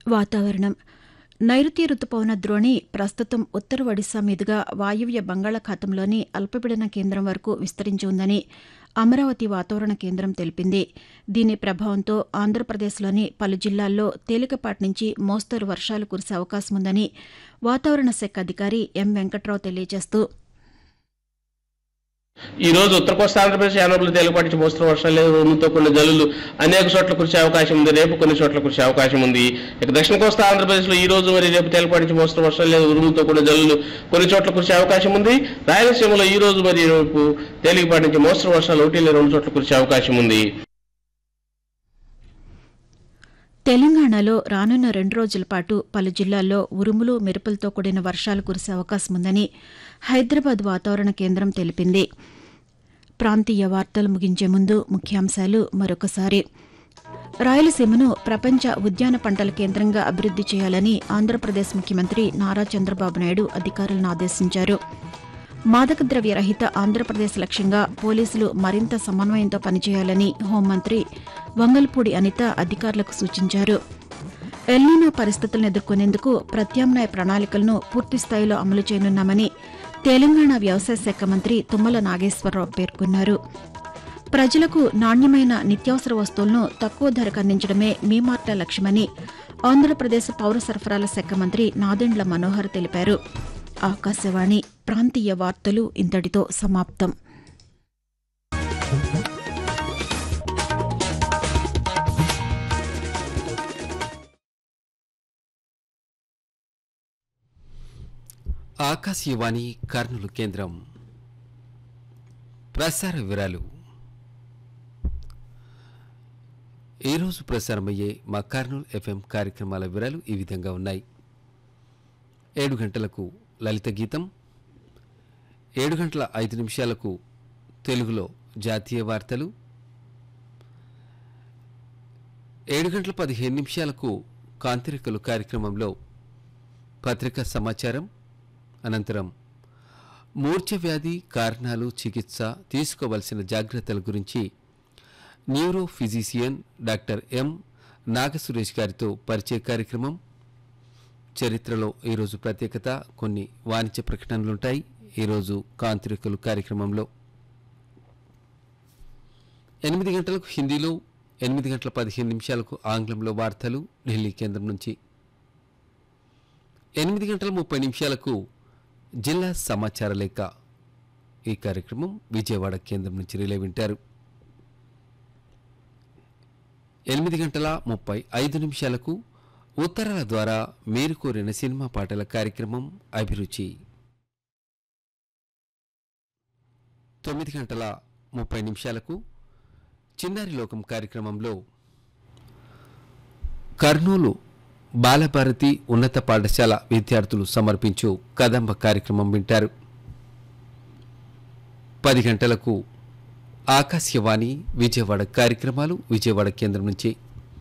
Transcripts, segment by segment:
వాతావరణం. నైరుతి రుతుపవన ద్రోణి ప్రస్తుతం ఉత్తర ఒడిశా మీదుగా వాయువ్య బంగాళాఖాతంలోని అల్పపీడన కేంద్రం వరకు విస్తరించి ఉందని అమరావతి వాతావరణ కేంద్రం తెలిపింది. దీని ప్రభావంతో ఆంధ్రప్రదేశ్లోని పలు జిల్లాల్లో తేలికపాటి నుంచి మోస్తరు వర్షాలు కురిసే అవకాశముందని వాతావరణ శాఖ అధికారి ఎం వెంకట్రావు తెలియజేస్తూ, ఈ రోజు ఉత్తర కోస్తా ఆంధ్రప్రదేశ్ యానంలో తేలికపాటి నుంచి మోస్తరు వర్షాలు లేదు, ఉరుములతో కూడిన జల్లులు అనేక చోట్ల కురిసే అవకాశం ఉంది. రేపు కొన్ని చోట్ల కురిసే అవకాశం ఉంది. ఇక దక్షిణ కోస్తా ఆంధ్రప్రదేశ్లో ఈ రోజు మరి రేపు తేలికపాటి నుంచి మోస్తరు వర్షాలు లేదు, ఉరుములతో కూడిన జల్లులు కొన్ని చోట్ల కురిసే అవకాశం ఉంది. రాయలసీమలో ఈ రోజు మరి రేపు తేలికపాటి నుంచి మోస్తరు వర్షాలు 1 లేదా 2 చోట్ల కురిసే అవకాశం ఉంది. తెలంగాణలో రానున్న 2 రోజుల పాటు పలు జిల్లాల్లో ఉరుములు మెరుపులతో కూడిన వర్షాలు కురిసే అవకాశముందని హైదరాబాద్ వాతావరణ కేంద్రం తెలిపింది. ప్రాంతీయ వార్తలు ముగించే ముందు ముఖ్యాంశాలు మరొకసారి. రాయలసీమను ప్రపంచ ఉద్యాన పంటల కేంద్రంగా అభివృద్ది చేయాలని ఆంధ్రప్రదేశ్ ముఖ్యమంత్రి నారా చంద్రబాబు నాయుడు అధికారులను ఆదేశించారు. మాదక ద్రవ్య రహిత ఆంధ్రప్రదేశ్ లక్ష్యంగా పోలీసులు మరింత సమన్వయంతో పనిచేయాలని హోంమంత్రి వంగల్పూడి అనిత అధికారులకు సూచించారు. ఎల్నినో పరిస్థితులను ఎదుర్కొనేందుకు ప్రత్యామ్నాయ ప్రణాళికలను పూర్తిస్థాయిలో అమలు చేయనున్నామని తెలంగాణ వ్యవసాయ శాఖ మంత్రి తుమ్మల నాగేశ్వరరావు పేర్కొన్నారు. ప్రజలకు నాణ్యమైన నిత్యావసర వస్తువులను తక్కువ ధరకు అందించడమే మీమార్ట లక్ష్యమని ఆంధ్రప్రదేశ్ పౌర సరఫరాల శాఖ మంత్రి నాదెండ్ల మనోహర్ తెలిపారు. ఆకాశవాణి ప్రాంతీయ వార్తలు ఇంతటితో సమాప్తం. ఆకాశవాణి కర్నూలు కేంద్రం. ప్రసార వివరాలు. ఈరోజు ప్రసారమయ్యే మా కర్నూలు ఎఫ్ఎం కార్యక్రమాల వివరాలు ఈ విధంగా ఉన్నాయి. 7 గంటలకు లలిత గీతం, 7 గంటల 5 నిమిషాలకు తెలుగులో జాతీయ వార్తలు, 7 గంటల 15 నిమిషాలకు కాంతిరేఖలు కార్యక్రమంలో పత్రికా సమాచారం, అనంతరం మూర్ఛ వ్యాధి కారణాలు, చికిత్స, తీసుకోవలసిన జాగ్రత్తల గురించి neuro physician doctor M Nagasuresh గారితో పరిచయ కార్యక్రమం, చరిత్రలో ఈరోజు ప్రత్యేకత, కొన్ని వాణిజ్య ప్రకటనలుంటాయి ఈరోజు కాంతిరేఖలు కార్యక్రమంలో. 8 గంటలకు హిందీలో, 8 గంటల 15 నిమిషాలకు ఆంగ్లంలో వార్తలు ఢిల్లీ కేంద్రం నుంచి, 8 గంటల 30 నిమిషాలకు జిల్లా సమాచార లేఖ. ఈ కార్యక్రమం విజయవాడ కేంద్రం నుంచి రిలే వింటారు. 8 గంటల 35 నిమిషాలకు ఉత్తరాల ద్వారా మీరు కోరిన సినిమా పాటల కార్యక్రమం అభిరుచి. 9 గంటల 30 నిమిషాలకు చిన్నారి లోకం కార్యక్రమంలో కర్నూలు బాలభారతి ఉన్నత పాఠశాల విద్యార్థులు సమర్పించు కదంబ కార్యక్రమం వింటారు. 10 గంటలకు ఆకాశవాణి విజయవాడ కార్యక్రమాలు విజయవాడ కేంద్రం నుంచి,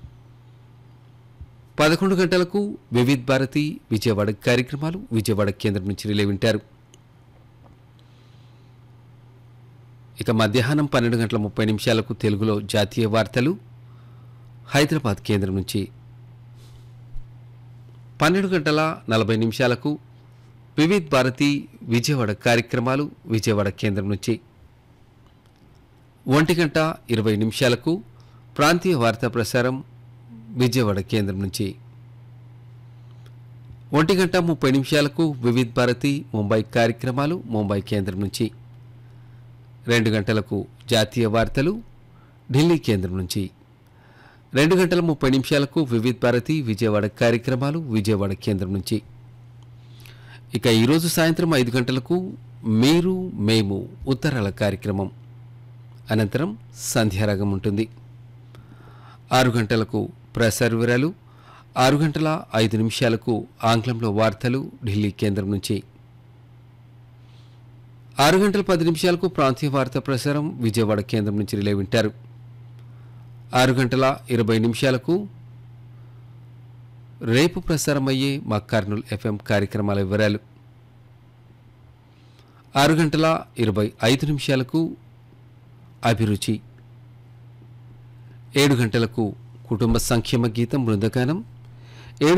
11 గంటలకు వివిధ్ భారతి విజయవాడ కార్యక్రమాలు విజయవాడ కేంద్రం నుంచి రిలే వింటారు. ఇక మధ్యాహ్నం 12 గంటల 30 నిమిషాలకు తెలుగులో జాతీయ వార్తలు హైదరాబాద్ కేంద్రం నుంచి, 12 గంటల 40 నిమిషాలకు వివిధ్ భారతి విజయవాడ కార్యక్రమాలు విజయవాడ కేంద్రం నుంచి, 1 గంట 20 నిమిషాలకు ప్రాంతీయ వార్తా ప్రసారం విజయవాడ కేంద్రం నుంచి, 1 గంట 30 నిమిషాలకు వివిధ్ భారతి ముంబై కార్యక్రమాలు ముంబై కేంద్రం నుంచి, 2 గంటలకు జాతీయ వార్తలు ఢిల్లీ కేంద్రం నుంచి, 2 గంటల 30 నిమిషాలకు వివిధ్ భారతి విజయవాడ కార్యక్రమాలు విజయవాడ కేంద్రం నుంచి. ఇక ఈరోజు సాయంత్రం 5 గంటలకు మీరు మేము ఉత్తరాల కార్యక్రమం, అనంతరం సంధ్యారాగం ఉంటుంది. 6 గంటలకు ప్రసార వివరాలు, 6 గంటల 5 నిమిషాలకు ఆంగ్లంలో వార్తలు ఢిల్లీ కేంద్రం నుంచి, 6 గంటల 10 నిమిషాలకు ప్రాంతీయ వార్తా ప్రసారం విజయవాడ కేంద్రం నుంచి రిలే వింటారు. 6 గంటల 20 నిమిషాలకు రేపు ప్రసారమయ్యే మా కర్నూలు ఎఫ్ఎం కార్యక్రమాల వివరాలు, 6 గంటల 25 నిమిషాలకు అభిరుచి, 7 గంటలకు కుటుంబ సంక్షేమ గీతం బృందగానం,